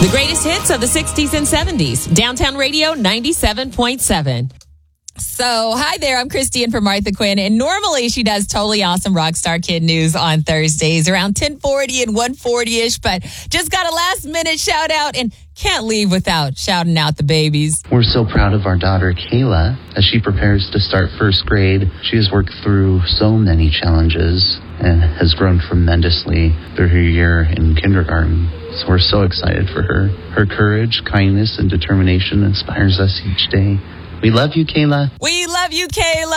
The greatest hits of the 60s and 70s. Downtown Radio 97.7. So, hi there. I'm Christy in for Martha Quinn. And normally she does Totally Awesome Rockstar Kid News on Thursdays around 10:40 and 1:40-ish. But just got a last minute shout out and can't leave without shouting out the babies. We're so proud of our daughter, Kayla, as she prepares to start first grade. She has worked through so many challenges and has grown tremendously through her year in kindergarten. So we're so excited for her. Her courage, kindness, and determination inspires us each day. We love you, Kayla. We love you,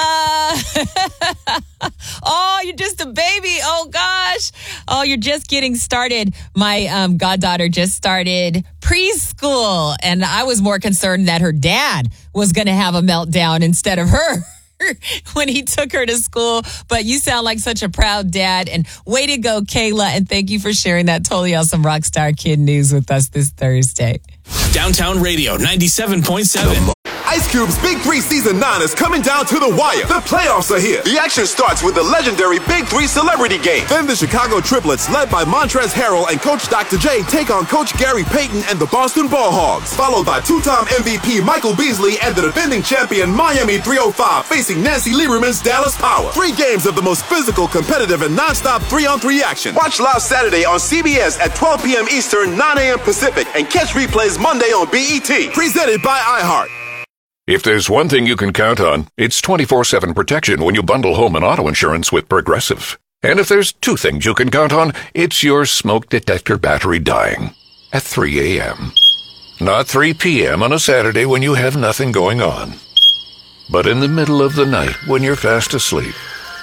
Kayla. Oh, you're just a baby. Oh, gosh. Oh, you're just getting started. My goddaughter just started preschool, and I was more concerned that her dad was going to have a meltdown instead of her when he took her to school. But you sound like such a proud dad, and way to go, Kayla, and thank you for sharing that Totally Awesome Rockstar Kid News with us this Thursday. Downtown Radio 97.7. Ice Cube's Big 3 Season 9 is coming down to the wire. The playoffs are here. The action starts with the legendary Big 3 Celebrity Game. Then the Chicago Triplets, led by Montrezl Harrell and Coach Dr. J, take on Coach Gary Payton and the Boston Ball Hogs. Followed by two-time MVP Michael Beasley and the defending champion Miami 305 facing Nancy Lieberman's Dallas Power. 3 games of the most physical, competitive, and non-stop 3-on-3 action. Watch live Saturday on CBS at 12 p.m. Eastern, 9 a.m. Pacific, and catch replays Monday on BET. Presented by iHeart. If there's one thing you can count on, it's 24/7 protection when you bundle home and auto insurance with Progressive. And if there's 2 things you can count on, it's your smoke detector battery dying at 3 a.m. Not 3 p.m. on a Saturday when you have nothing going on, but in the middle of the night when you're fast asleep.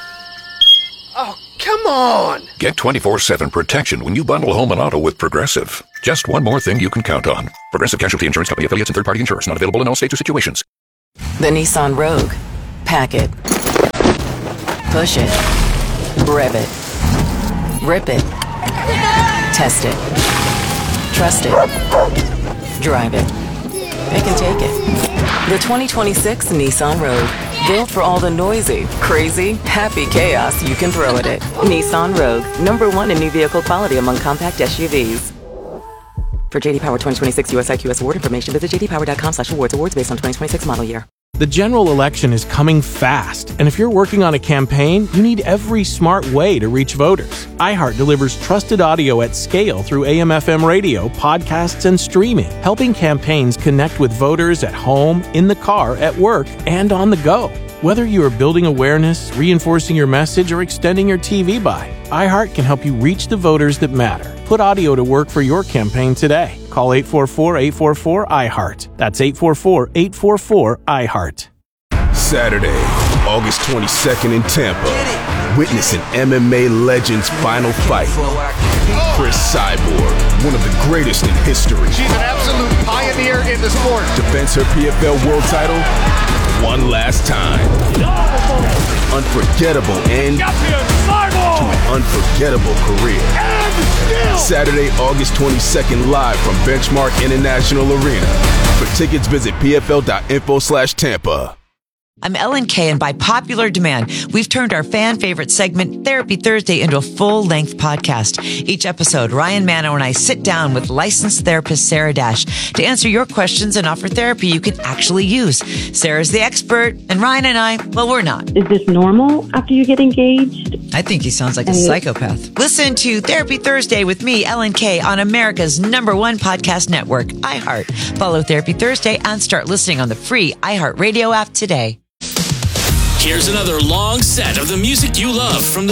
Oh, come on! Get 24/7 protection when you bundle home and auto with Progressive. Just one more thing you can count on. Progressive Casualty Insurance Company, affiliates, and third-party insurers. Not available in all states or situations. The Nissan Rogue. Pack it. Push it. Rev it. Rip it. Test it. Trust it. Drive it. Pick and take it. The 2026 Nissan Rogue. Built for all the noisy, crazy, happy chaos you can throw at it. Nissan Rogue. #1 in new vehicle quality among compact SUVs. For JD Power 2026 US IQS award information, visit jdpower.com/awards. Awards based on 2026 model year. The general election is coming fast, and if you're working on a campaign, you need every smart way to reach voters. iHeart delivers trusted audio at scale through AM/FM radio, podcasts, and streaming, helping campaigns connect with voters at home, in the car, at work, and on the go. Whether you are building awareness, reinforcing your message, or extending your TV buy, iHeart can help you reach the voters that matter. Put audio to work for your campaign today. Call 844-844-iHeart. That's 844-844-iHeart. Saturday, August 22nd in Tampa. Witness an MMA legend's final fight. Chris Cyborg, one of the greatest in history. She's an absolute pioneer in the sport. Defends her PFL world title one last time. Unforgettable end to an unforgettable career. Saturday, August 22nd, live from Benchmark International Arena. For tickets, visit pfl.info/Tampa. I'm Ellen Kay, and by popular demand, we've turned our fan-favorite segment, Therapy Thursday, into a full-length podcast. Each episode, Ryan Mano and I sit down with licensed therapist Sarah Dash to answer your questions and offer therapy you can actually use. Sarah's the expert, and Ryan and I, well, we're not. Is this normal after you get engaged? I think he sounds like a psychopath. Listen to Therapy Thursday with me, Ellen Kay, on America's #1 podcast network, iHeart. Follow Therapy Thursday and start listening on the free iHeart Radio app today. Here's another long set of the music you love from the